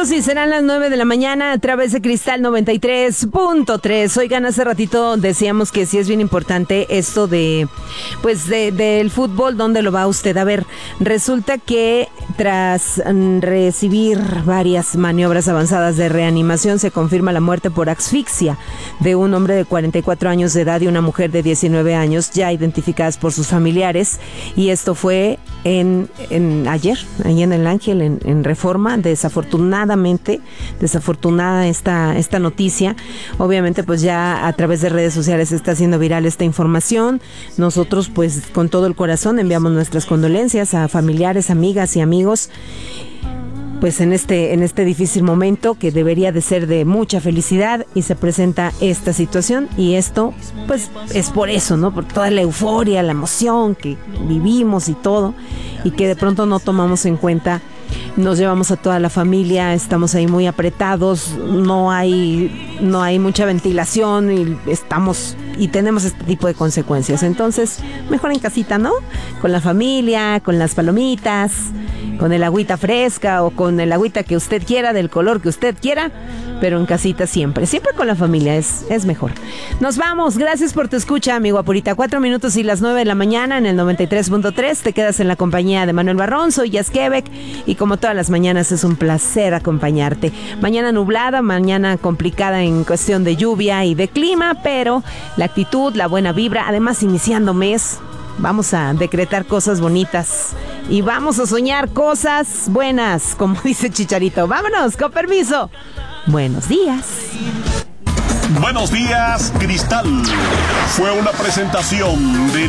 minutos y serán las 9 de la mañana a través de Cristal 93.3. Oigan, hace ratito decíamos que sí es bien importante esto del fútbol. ¿Dónde lo va usted a ver? Resulta que tras recibir varias maniobras avanzadas de reanimación, se confirma la muerte por asfixia de un hombre de 44 años de edad y una mujer de 19 años, ya identificadas por sus familiares. Y esto fue ayer, ahí en el Ángel, en Reforma. Desafortunada esta noticia. Obviamente pues ya a través de redes sociales se está haciendo viral esta información. Nosotros pues con todo el corazón enviamos nuestras condolencias a familiares, amigas y amigos pues en este difícil momento que debería de ser de mucha felicidad, y se presenta esta situación. Y esto pues es por eso, ¿no? Por toda la euforia, la emoción que vivimos y todo, y que de pronto no tomamos en cuenta. Nos llevamos a toda la familia, estamos ahí muy apretados, no hay mucha ventilación y tenemos este tipo de consecuencias. Entonces, mejor en casita, ¿no? Con la familia, con las palomitas, con el agüita fresca o con el agüita que usted quiera, del color que usted quiera, pero en casita siempre con la familia es mejor. Nos vamos, gracias por tu escucha, amigo Apurita. 4 minutos y las 9 de la mañana en el 93.3. Te quedas en la compañía de Manuel Barrón, soy Jazz Quebec, y como todas las mañanas es un placer acompañarte. Mañana nublada, mañana complicada en cuestión de lluvia y de clima, pero la actitud, la buena vibra, además iniciando mes, vamos a decretar cosas bonitas y vamos a soñar cosas buenas, como dice Chicharito. Vámonos, con permiso. Buenos días. Buenos días, Cristal. Fue una presentación de